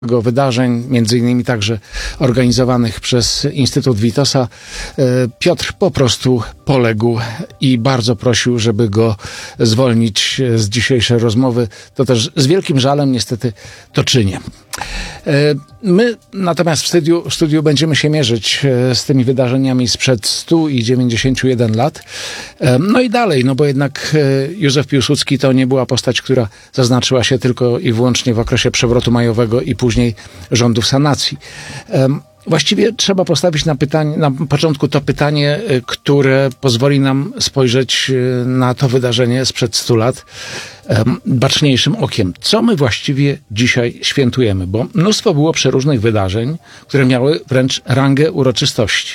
wydarzeń, między innymi także organizowanych przez Instytut Witosa, Piotr po prostu poległ i bardzo prosił, żeby go zwolnić z dzisiejszej rozmowy. To też z wielkim żalem niestety to czynię. My natomiast w studiu będziemy się mierzyć z tymi wydarzeniami sprzed 191 lat. No i dalej, no bo jednak Józef Piłsudski to nie była postać, która zaznaczyła się tylko i wyłącznie w okresie przewrotu majowego i później rządów sanacji. Właściwie trzeba postawić na początku to pytanie, które pozwoli nam spojrzeć na to wydarzenie sprzed 100 lat baczniejszym okiem. Co my właściwie dzisiaj świętujemy? Bo mnóstwo było przeróżnych wydarzeń, które miały wręcz rangę uroczystości.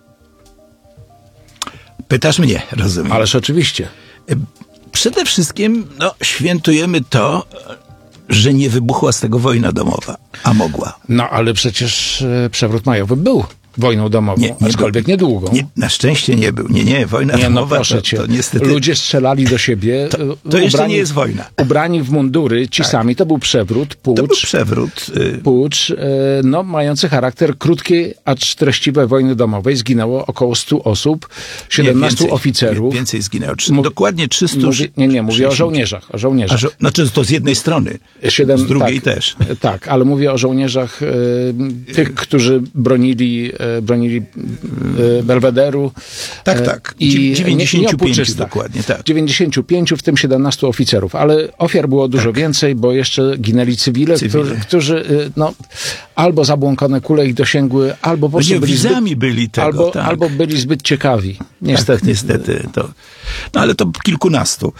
Pytasz mnie, rozumiem. Ależ oczywiście. Przede wszystkim świętujemy to, że nie wybuchła z tego wojna domowa, a mogła. No ale przecież przewrót majowy był wojną domową, aczkolwiek niedługą. Na szczęście nie był. Nie, wojna domowa proszę cię. To niestety... Ludzie strzelali do siebie. To jeszcze nie jest wojna. Ubrani w mundury, ci sami. To był przewrót, pucz. To był przewrót. Pucz, mający charakter krótkiej, acz treściwej wojny domowej. Zginęło około 100 osób, 17 oficerów. Więcej zginęło. Dokładnie 300. Mówię o żołnierzach. Znaczy to z jednej strony, z drugiej też. Tak, ale mówię o żołnierzach tych, którzy bronili Belwederu. Tak. I 95 dokładnie, tak. 95, w tym 17 oficerów. Ale ofiar było dużo więcej, bo jeszcze ginęli cywile. Którzy albo zabłąkane kule ich dosięgły, albo po prostu albo byli zbyt ciekawi. Niestety. Tak, niestety. Ale to kilkunastu.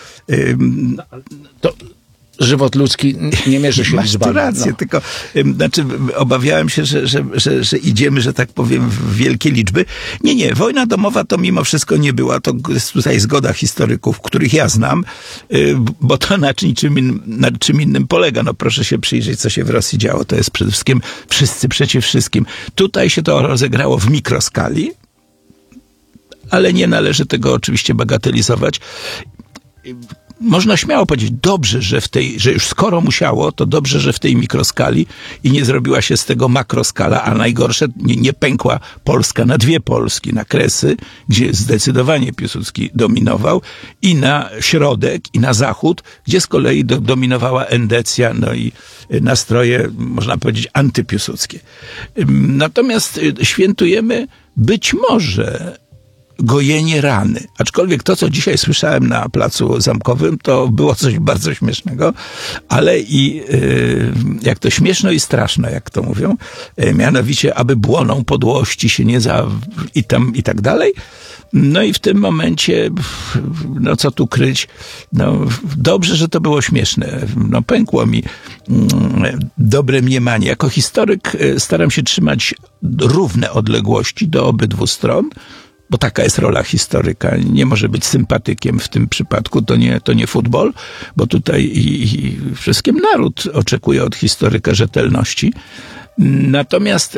Żywot ludzki nie mierzy się liczbami. Masz rację, tylko obawiałem się, że idziemy, że tak powiem, w wielkie liczby. Nie, wojna domowa to mimo wszystko nie była. To jest tutaj zgoda historyków, których ja znam, bo to na czym innym polega. Proszę się przyjrzeć, co się w Rosji działo. To jest przede wszystkim wszyscy przeciw wszystkim. Tutaj się to rozegrało w mikroskali, ale nie należy tego oczywiście bagatelizować. Można śmiało powiedzieć, dobrze, że już skoro musiało, to dobrze, że w tej mikroskali i nie zrobiła się z tego makroskala, a najgorsze, nie pękła Polska na dwie Polski, na Kresy, gdzie zdecydowanie Piłsudski dominował, i na środek, i na zachód, gdzie z kolei dominowała endecja, i nastroje, można powiedzieć, antypiłsudskie. Natomiast świętujemy być może gojenie rany. Aczkolwiek to, co dzisiaj słyszałem na Placu Zamkowym, to było coś bardzo śmiesznego, ale jak to śmieszno i straszno, jak to mówią, mianowicie, aby błoną podłości się nie i tak dalej. I w tym momencie, co tu kryć, dobrze, że to było śmieszne. Pękło mi dobre mniemanie. Jako historyk staram się trzymać równe odległości do obydwu stron, bo taka jest rola historyka. Nie może być sympatykiem w tym przypadku, to nie futbol, bo tutaj i wszystkim naród oczekuje od historyka rzetelności. Natomiast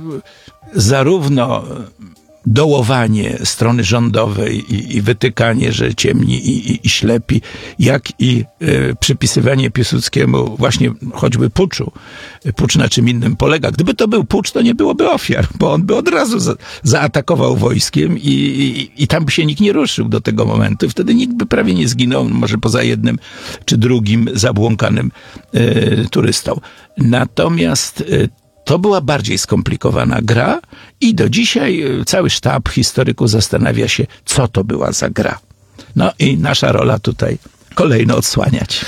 zarówno dołowanie strony rządowej i wytykanie, że ciemni i ślepi, jak i przypisywanie Piłsudskiemu właśnie choćby puczu. Pucz na czym innym polega. Gdyby to był pucz, to nie byłoby ofiar, bo on by od razu zaatakował wojskiem i tam by się nikt nie ruszył do tego momentu. Wtedy nikt by prawie nie zginął, może poza jednym czy drugim zabłąkanym turystą. Natomiast to była bardziej skomplikowana gra i do dzisiaj cały sztab historyków zastanawia się, co to była za gra. I nasza rola tutaj kolejno odsłaniać.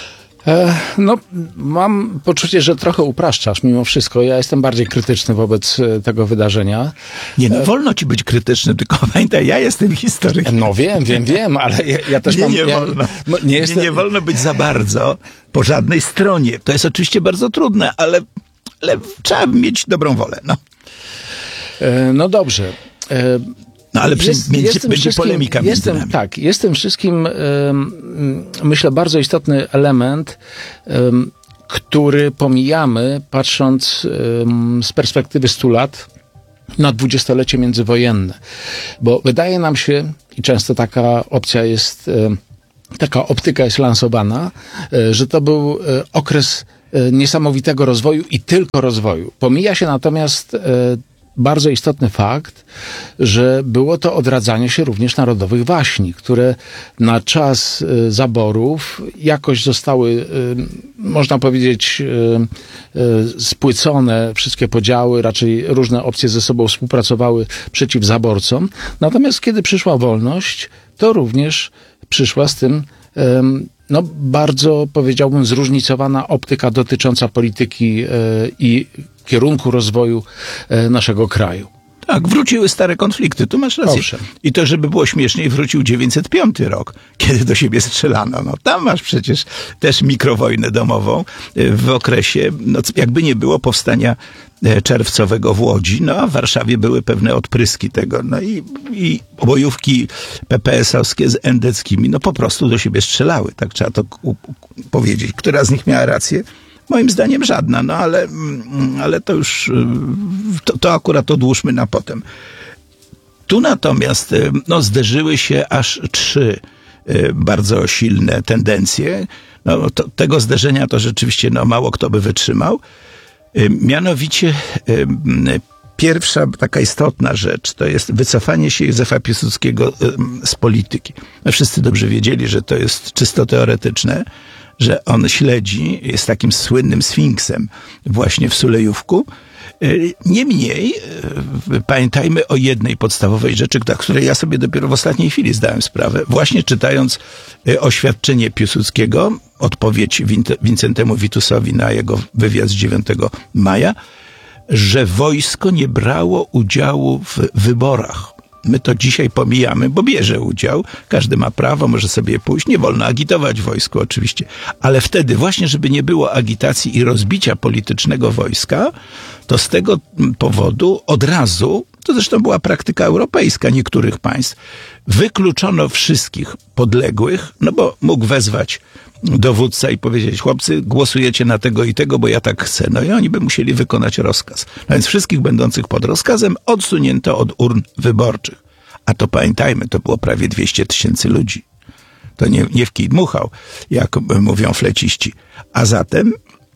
Mam poczucie, że trochę upraszczasz mimo wszystko. Ja jestem bardziej krytyczny wobec tego wydarzenia. Wolno ci być krytycznym, tylko pamiętaj, ja jestem historykiem. Wiem, ale ja też mam... Wolno. Nie wolno być za bardzo po żadnej stronie. To jest oczywiście bardzo trudne, ale trzeba mieć dobrą wolę. Dobrze. Ale będzie polemika między nami. Tak, jest tym wszystkim, myślę, bardzo istotny element, który pomijamy, patrząc z perspektywy 100 lat na dwudziestolecie międzywojenne. Bo wydaje nam się, i często taka opcja jest, taka optyka jest lansowana, że to był okres niesamowitego rozwoju i tylko rozwoju. Pomija się natomiast bardzo istotny fakt, że było to odradzanie się również narodowych waśni, które na czas zaborów jakoś zostały, można powiedzieć, spłycone, wszystkie podziały, raczej różne opcje ze sobą współpracowały przeciw zaborcom. Natomiast kiedy przyszła wolność, to również przyszła z tym bardzo, powiedziałbym, zróżnicowana optyka dotycząca polityki i kierunku rozwoju naszego kraju. Tak, wróciły stare konflikty, tu masz rację. Owszem. I to, żeby było śmieszniej, wrócił 905 rok, kiedy do siebie strzelano. No tam masz przecież też mikrowojnę domową w okresie, jakby nie było powstania czerwcowego w Łodzi, a w Warszawie były pewne odpryski tego, i bojówki PPS-owskie z endeckimi, po prostu do siebie strzelały, tak trzeba to powiedzieć. Która z nich miała rację? Moim zdaniem żadna, ale to już, to akurat odłóżmy na potem. Tu natomiast, zderzyły się aż 3 bardzo silne tendencje. Tego zderzenia to rzeczywiście, mało kto by wytrzymał. Mianowicie, pierwsza taka istotna rzecz to jest wycofanie się Józefa Piłsudskiego z polityki. Wszyscy dobrze wiedzieli, że to jest czysto teoretyczne, że on śledzi, jest takim słynnym sfinksem właśnie w Sulejówku. Niemniej pamiętajmy o jednej podstawowej rzeczy, której ja sobie dopiero w ostatniej chwili zdałem sprawę, właśnie czytając oświadczenie Piłsudskiego, odpowiedź Wincentemu Witusowi na jego wywiad z 9 maja, że wojsko nie brało udziału w wyborach. My to dzisiaj pomijamy, bo bierze udział. Każdy ma prawo, może sobie pójść. Nie wolno agitować w wojsku oczywiście. Ale wtedy właśnie, żeby nie było agitacji i rozbicia politycznego wojska, to z tego powodu od razu, to zresztą była praktyka europejska niektórych państw, wykluczono wszystkich podległych, bo mógł wezwać dowódca i powiedzieć: chłopcy, głosujecie na tego i tego, bo ja tak chcę. I oni by musieli wykonać rozkaz. Więc wszystkich będących pod rozkazem odsunięto od urn wyborczych. A to pamiętajmy, to było prawie 200 000 ludzi. To nie w kij dmuchał, jak mówią fleciści. A zatem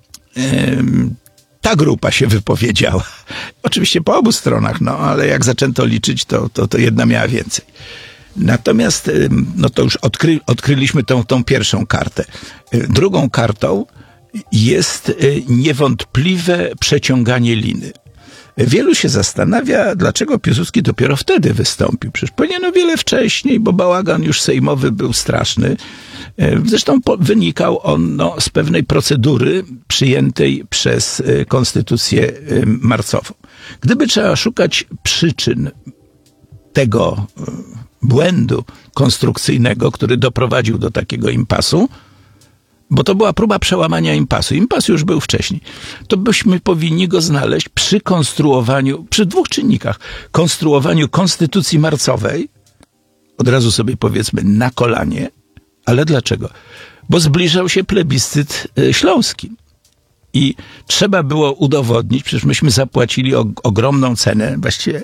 ta grupa się wypowiedziała. Oczywiście po obu stronach, ale jak zaczęto liczyć, to jedna miała więcej. Natomiast, to już odkryliśmy tą pierwszą kartę. Drugą kartą jest niewątpliwe przeciąganie liny. Wielu się zastanawia, dlaczego Piłsudski dopiero wtedy wystąpił. Przecież powinien wiele wcześniej, bo bałagan już sejmowy był straszny. Zresztą wynikał on z pewnej procedury przyjętej przez konstytucję marcową. Gdyby trzeba szukać przyczyn tego błędu konstrukcyjnego, który doprowadził do takiego impasu, bo to była próba przełamania impasu. Impas już był wcześniej. To byśmy powinni go znaleźć przy 2 czynnikach. Konstruowaniu konstytucji marcowej, od razu sobie powiedzmy na kolanie, ale dlaczego? Bo zbliżał się plebiscyt śląski. I trzeba było udowodnić, przecież myśmy zapłacili ogromną cenę, właściwie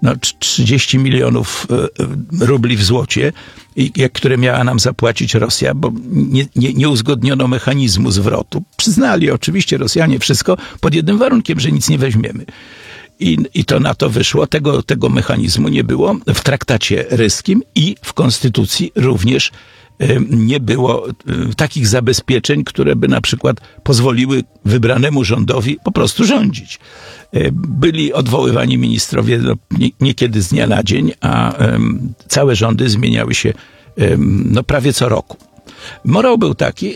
30 milionów rubli w złocie, które miała nam zapłacić Rosja, bo nie uzgodniono mechanizmu zwrotu. Przyznali oczywiście Rosjanie wszystko pod jednym warunkiem, że nic nie weźmiemy. I to na to wyszło. Tego mechanizmu nie było w traktacie ryskim i w konstytucji również nie było takich zabezpieczeń, które by na przykład pozwoliły wybranemu rządowi po prostu rządzić. Byli odwoływani ministrowie niekiedy z dnia na dzień, a całe rządy zmieniały się prawie co roku. Morał był taki,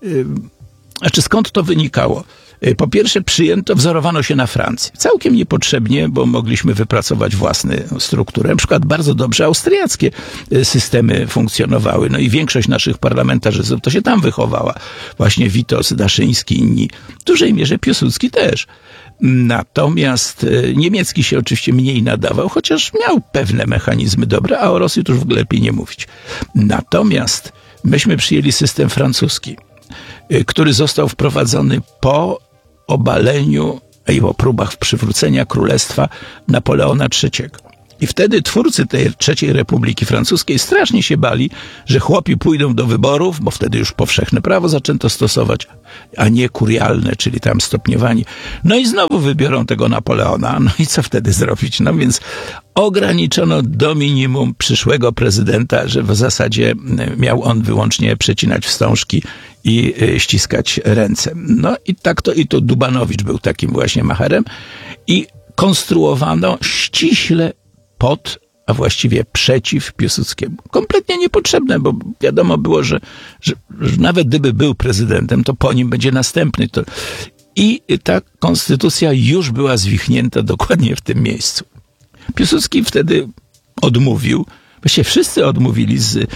skąd to wynikało? Po pierwsze, wzorowano się na Francji. Całkiem niepotrzebnie, bo mogliśmy wypracować własną strukturę. Na przykład bardzo dobrze austriackie systemy funkcjonowały. I większość naszych parlamentarzystów to się tam wychowała. Właśnie Witos, Daszyński, inni. W dużej mierze Piłsudski też. Natomiast niemiecki się oczywiście mniej nadawał, chociaż miał pewne mechanizmy dobre, a o Rosji to już w ogóle lepiej nie mówić. Natomiast myśmy przyjęli system francuski, który został wprowadzony po obaleniu i po próbach przywrócenia królestwa Napoleona III. I wtedy twórcy tej III Republiki Francuskiej strasznie się bali, że chłopi pójdą do wyborów, bo wtedy już powszechne prawo zaczęto stosować, a nie kurialne, czyli tam stopniowanie. No i znowu wybiorą tego Napoleona. No i co wtedy zrobić? No więc ograniczono do minimum przyszłego prezydenta, że w zasadzie miał on wyłącznie przecinać wstążki i ściskać ręce. No i tak to, i to Dubanowicz był takim właśnie macherem i konstruowano ściśle pod, a właściwie przeciw Piłsudskiemu. Kompletnie niepotrzebne, bo wiadomo było, że nawet gdyby był prezydentem, to po nim będzie następny. I ta konstytucja już była zwichnięta dokładnie w tym miejscu. Piłsudski wtedy odmówił, właściwie wszyscy odmówili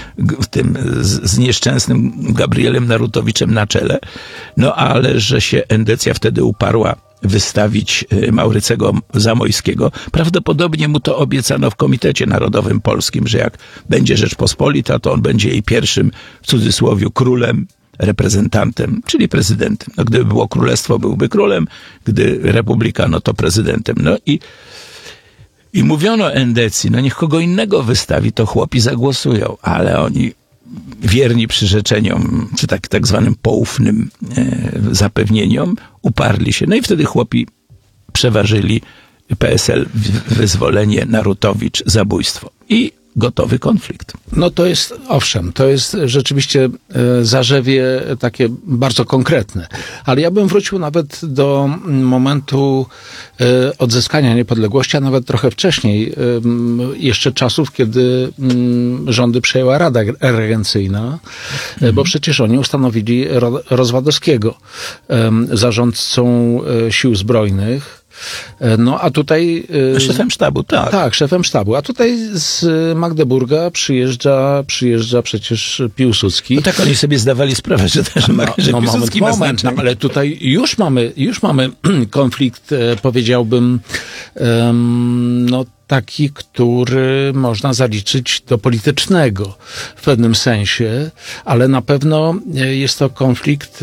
z nieszczęsnym Gabrielem Narutowiczem na czele, no ale że się Endecja wtedy uparła wystawić Maurycego Zamojskiego. Prawdopodobnie mu to obiecano w Komitecie Narodowym Polskim, że jak będzie Rzeczpospolita, to on będzie jej pierwszym, w cudzysłowie, królem, reprezentantem, czyli prezydentem. No, gdyby było królestwo, byłby królem, gdy republika, no to prezydentem. No i mówiono Endecji, no niech kogo innego wystawi, to chłopi zagłosują, ale oni wierni przyrzeczeniom, czy tak zwanym poufnym zapewnieniom, uparli się. No i wtedy chłopi przeważyli, PSL wyzwolenie, Narutowicz zabójstwo. I gotowy konflikt. No to jest, owszem, to jest rzeczywiście zarzewie takie bardzo konkretne. Ale ja bym wrócił nawet do momentu odzyskania niepodległości, a nawet trochę wcześniej, jeszcze czasów, kiedy rządy przejęła Rada Regencyjna, bo przecież oni ustanowili Rozwadowskiego zarządcą sił zbrojnych. No a tutaj... Szefem sztabu, tak. Tak, szefem sztabu. A tutaj z Magdeburga przyjeżdża przecież Piłsudski. No tak oni sobie zdawali sprawę, że Piłsudski ma znaczenie. Ale tutaj już mamy konflikt, powiedziałbym, no taki, który można zaliczyć do politycznego w pewnym sensie, ale na pewno jest to konflikt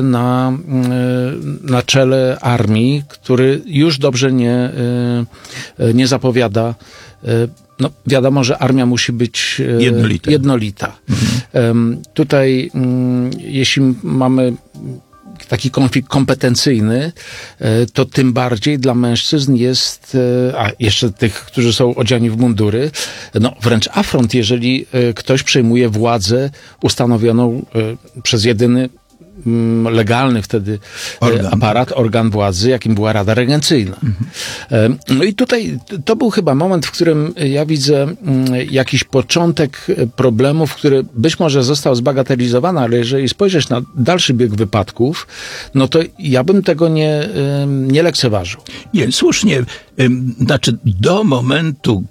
na czele armii, który już dobrze nie zapowiada. No, wiadomo, że armia musi być jednolita. Tutaj, jeśli mamy taki konflikt kompetencyjny, to tym bardziej dla mężczyzn jest, a jeszcze tych, którzy są odziani w mundury, no wręcz afront, jeżeli ktoś przejmuje władzę ustanowioną przez jedyny legalny wtedy organ władzy, jakim była Rada Regencyjna. No i tutaj to był chyba moment, w którym ja widzę jakiś początek problemów, który być może został zbagatelizowany, ale jeżeli spojrzeć na dalszy bieg wypadków, no to ja bym tego nie lekceważył. Nie, słusznie. Znaczy do momentu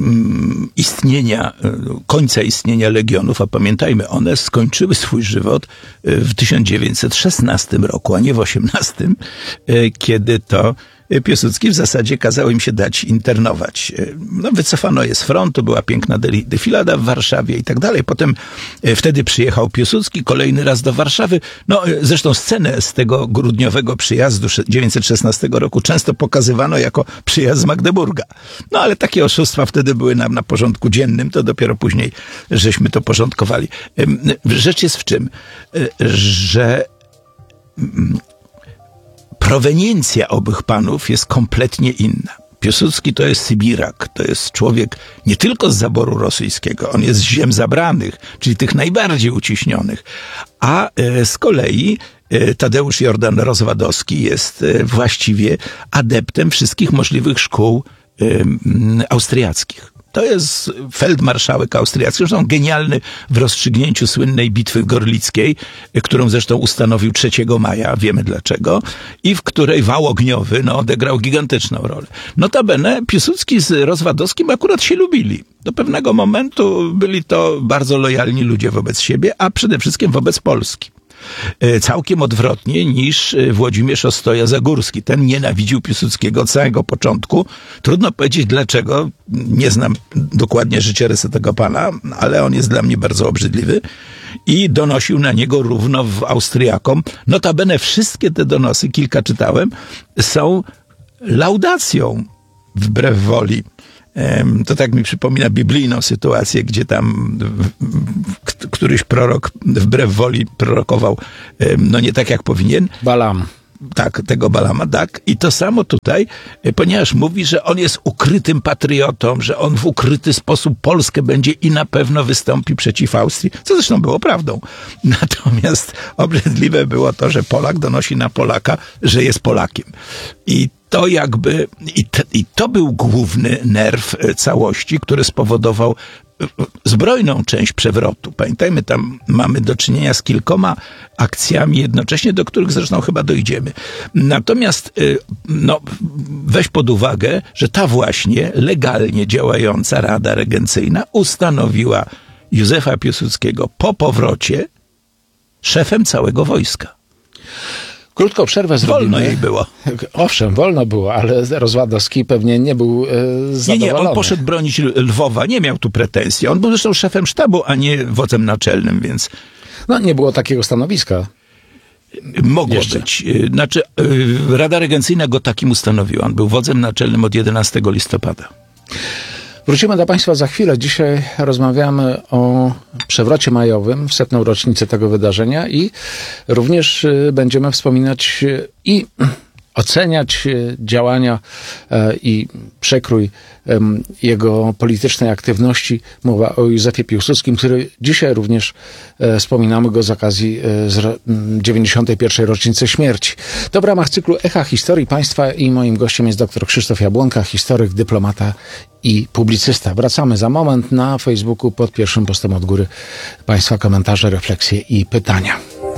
końca istnienia Legionów, a pamiętajmy, one skończyły swój żywot w 1916 roku, a nie w 18, kiedy to Piłsudski w zasadzie kazał im się dać internować. No, wycofano je z frontu, była piękna defilada w Warszawie i tak dalej. Potem wtedy przyjechał Piłsudski kolejny raz do Warszawy. No, zresztą scenę z tego grudniowego przyjazdu 1916 roku często pokazywano jako przyjazd z Magdeburga. No, ale takie oszustwa wtedy były nam na porządku dziennym, to dopiero później żeśmy to porządkowali. Rzecz jest w czym? Że proweniencja owych panów jest kompletnie inna. Piłsudski to jest Sybirak, to jest człowiek nie tylko z zaboru rosyjskiego, on jest z ziem zabranych, czyli tych najbardziej uciśnionych, a z kolei Tadeusz Jordan Rozwadowski jest właściwie adeptem wszystkich możliwych szkół austriackich. To jest feldmarszałek austriacki, zresztą genialny w rozstrzygnięciu słynnej bitwy gorlickiej, którą zresztą ustanowił 3 maja, wiemy dlaczego, i w której wał ogniowy odegrał gigantyczną rolę. Notabene Piłsudski z Rozwadowskim akurat się lubili. Do pewnego momentu byli to bardzo lojalni ludzie wobec siebie, a przede wszystkim wobec Polski. Całkiem odwrotnie niż Włodzimierz Ostoja-Zagórski. Ten nienawidził Piłsudskiego od samego początku. Trudno powiedzieć dlaczego. Nie znam dokładnie życiorysu tego pana, ale on jest dla mnie bardzo obrzydliwy. I donosił na niego równo w Austriakom. Notabene wszystkie te donosy, kilka czytałem, są laudacją wbrew woli To tak mi przypomina biblijną sytuację, gdzie tam któryś prorok wbrew woli prorokował, no nie tak jak powinien. Balam. Tak, tego Balama, tak. I to samo tutaj, ponieważ mówi, że on jest ukrytym patriotą, że on w ukryty sposób Polskę będzie i na pewno wystąpi przeciw Austrii, co zresztą było prawdą. Natomiast obrzydliwe było to, że Polak donosi na Polaka, że jest Polakiem. I to jakby, i to był główny nerw całości, który spowodował zbrojną część przewrotu. Pamiętajmy, tam mamy do czynienia z kilkoma akcjami jednocześnie, do których zresztą chyba dojdziemy. Natomiast no, weź pod uwagę, że ta właśnie legalnie działająca Rada Regencyjna ustanowiła Józefa Piłsudskiego po powrocie szefem całego wojska. Krótką przerwę zrobimy. Wolno jej było. Owszem, wolno było, ale Rozwadowski pewnie nie był zadowolony. Nie, on poszedł bronić Lwowa, nie miał tu pretensji. On był zresztą szefem sztabu, a nie wodzem naczelnym, więc... No, nie było takiego stanowiska. Mogło Jeszcze. być. Znaczy, Rada Regencyjna go takim ustanowiła. On był wodzem naczelnym od 11 listopada. Wrócimy do Państwa za chwilę. Dzisiaj rozmawiamy o przewrocie majowym, w 100. rocznicę tego wydarzenia i również będziemy wspominać i oceniać działania i przekrój jego politycznej aktywności. Mowa o Józefie Piłsudskim, który dzisiaj również wspominamy go z okazji 91. rocznicy śmierci. To w ramach cyklu Echa Historii Państwa i moim gościem jest dr Krzysztof Jabłonka, historyk, dyplomata i publicysta. Wracamy za moment. Na Facebooku pod pierwszym postem od góry Państwa komentarze, refleksje i pytania.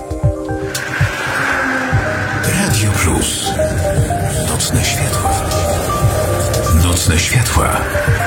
Radio Plus. Nocne światła. Nocne światła.